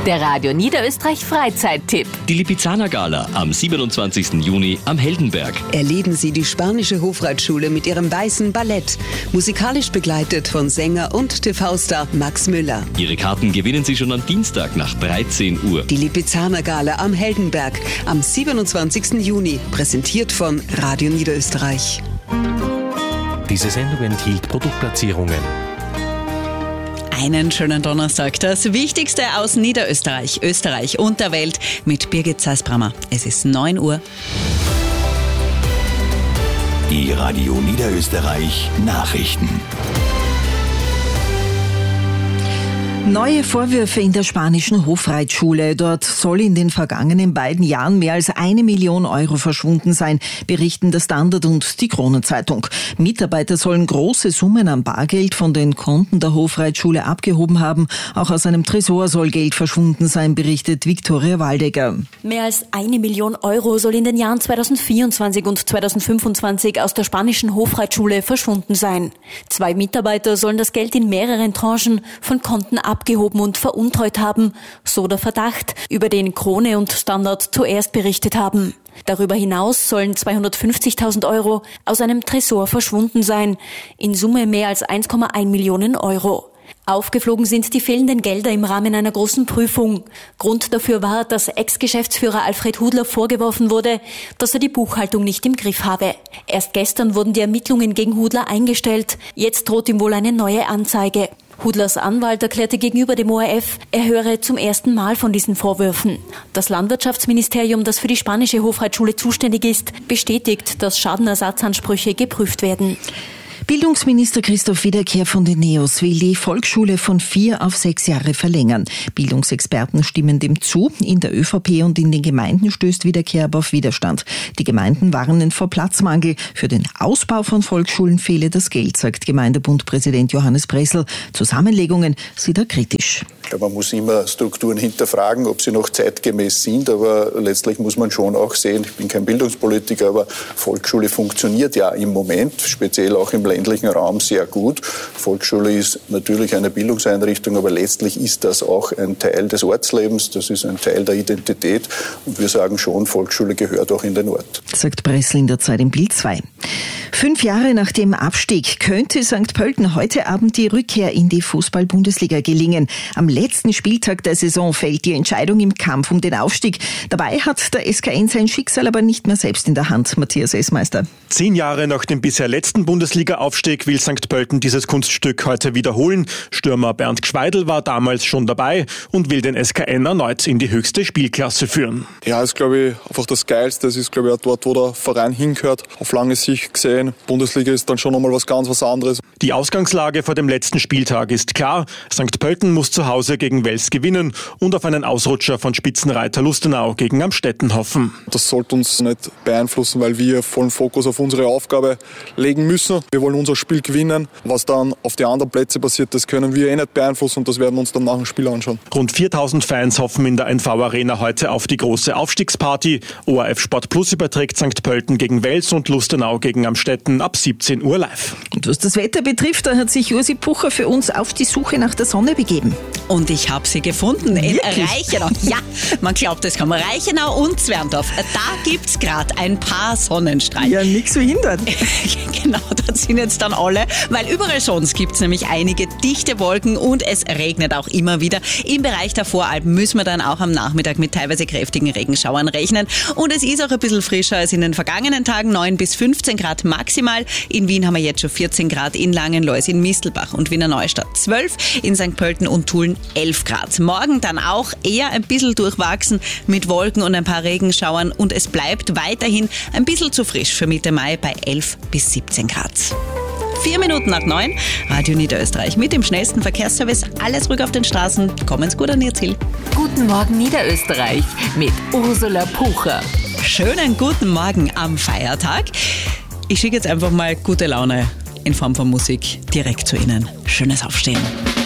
Der Radio Niederösterreich Freizeittipp. Die Lipizzaner Gala am 27. Juni am Heldenberg. Erleben Sie die spanische Hofreitschule mit ihrem weißen Ballett. Musikalisch begleitet von Sänger und TV-Star Max Müller. Ihre Karten gewinnen Sie schon am Dienstag nach 13 Uhr. Die Lipizzaner Gala am Heldenberg am 27. Juni. Präsentiert von Radio Niederösterreich. Diese Sendung enthielt Produktplatzierungen. Einen schönen Donnerstag. Das Wichtigste aus Niederösterreich, Österreich und der Welt mit Birgit Zeisbrammer. Es ist 9 Uhr. Die Radio Niederösterreich Nachrichten. Neue Vorwürfe in der spanischen Hofreitschule. Dort soll in den vergangenen beiden Jahren mehr als 1 Million Euro verschwunden sein, berichten der Standard und die Kronenzeitung. Mitarbeiter sollen große Summen an Bargeld von den Konten der Hofreitschule abgehoben haben. Auch aus einem Tresor soll Geld verschwunden sein, berichtet Viktoria Waldegger. Mehr als 1 Million Euro soll in den Jahren 2024 und 2025 aus der spanischen Hofreitschule verschwunden sein. 2 Mitarbeiter sollen das Geld in mehreren Tranchen von Konten abgehoben und veruntreut haben, so der Verdacht, über den Krone und Standard zuerst berichtet haben. Darüber hinaus sollen 250.000 Euro aus einem Tresor verschwunden sein, in Summe mehr als 1,1 Millionen Euro. Aufgeflogen sind die fehlenden Gelder im Rahmen einer großen Prüfung. Grund dafür war, dass Ex-Geschäftsführer Alfred Hudler vorgeworfen wurde, dass er die Buchhaltung nicht im Griff habe. Erst gestern wurden die Ermittlungen gegen Hudler eingestellt. Jetzt droht ihm wohl eine neue Anzeige. Hudlers Anwalt erklärte gegenüber dem ORF, er höre zum ersten Mal von diesen Vorwürfen. Das Landwirtschaftsministerium, das für die spanische Hofreitschule zuständig ist, bestätigt, dass Schadenersatzansprüche geprüft werden. Bildungsminister Christoph Wiederkehr von den NEOS will die Volksschule von 4 auf 6 Jahre verlängern. Bildungsexperten stimmen dem zu. In der ÖVP und in den Gemeinden stößt Wiederkehr aber auf Widerstand. Die Gemeinden warnen vor Platzmangel. Für den Ausbau von Volksschulen fehle das Geld, sagt Gemeindebundpräsident Johannes Bressel. Zusammenlegungen sieht er kritisch. Ich glaube, man muss immer Strukturen hinterfragen, ob sie noch zeitgemäß sind, aber letztlich muss man schon auch sehen, ich bin kein Bildungspolitiker, aber Volksschule funktioniert ja im Moment, speziell auch im ländlichen Raum, sehr gut. Volksschule ist natürlich eine Bildungseinrichtung, aber letztlich ist das auch ein Teil des Ortslebens, das ist ein Teil der Identität und wir sagen schon, Volksschule gehört auch in den Ort. Sagt Bressel in der Zeit im Bild 2. 5 Jahre nach dem Abstieg könnte St. Pölten heute Abend die Rückkehr in die Fußball-Bundesliga gelingen. Am letzten Spieltag der Saison fällt die Entscheidung im Kampf um den Aufstieg. Dabei hat der SKN sein Schicksal aber nicht mehr selbst in der Hand. Matthias Essmeister. 10 Jahre nach dem bisher letzten Bundesliga-Aufstieg will St. Pölten dieses Kunststück heute wiederholen. Stürmer Bernd Gschweidl war damals schon dabei und will den SKN erneut in die höchste Spielklasse führen. Ja, ist glaube ich einfach das Geilste. Das ist glaube ich auch dort, wo der Verein hingehört. Auf lange Sicht gesehen, Bundesliga ist dann schon nochmal was anderes. Die Ausgangslage vor dem letzten Spieltag ist klar. St. Pölten muss zu Hause gegen Wels gewinnen und auf einen Ausrutscher von Spitzenreiter Lustenau gegen Amstetten hoffen. Das sollte uns nicht beeinflussen, weil wir vollen Fokus auf unsere Aufgabe legen müssen. Wir wollen unser Spiel gewinnen. Was dann auf die anderen Plätze passiert, das können wir nicht beeinflussen und das werden wir uns dann nach dem Spiel anschauen. Rund 4.000 Fans hoffen in der NV Arena heute auf die große Aufstiegsparty. ORF Sport Plus überträgt St. Pölten gegen Wels und Lustenau gegen Amstetten ab 17 Uhr live. Und was das Wetter betrifft, da hat sich Ursi Pucher für uns auf die Suche nach der Sonne begeben. Und ich habe sie gefunden in Reichenau. Ja, man glaubt, es kann man Reichenau und Zwerndorf. Da gibt's gerade ein paar Sonnenstrahlen. Ja, nichts verhindert. Genau, das sind jetzt dann alle, weil überall sonst gibt's nämlich einige dichte Wolken und es regnet auch immer wieder. Im Bereich der Voralpen müssen wir dann auch am Nachmittag mit teilweise kräftigen Regenschauern rechnen. Und es ist auch ein bisschen frischer als in den vergangenen Tagen, 9 bis 15 Grad maximal. In Wien haben wir jetzt schon 14 Grad, in Langenlois, in Mistelbach und Wiener Neustadt 12, in St. Pölten und Tulln 11 Grad. Morgen dann auch eher ein bisschen durchwachsen mit Wolken und ein paar Regenschauern und es bleibt weiterhin ein bisschen zu frisch für Mitte Mai bei 11 bis 17 Grad. 4 Minuten nach 9, Radio Niederösterreich mit dem schnellsten Verkehrsservice. Alles ruhig auf den Straßen. Kommen's gut an Ihr Ziel. Guten Morgen Niederösterreich mit Ursula Pucher. Schönen guten Morgen am Feiertag. Ich schicke jetzt einfach mal gute Laune in Form von Musik direkt zu Ihnen. Schönes Aufstehen.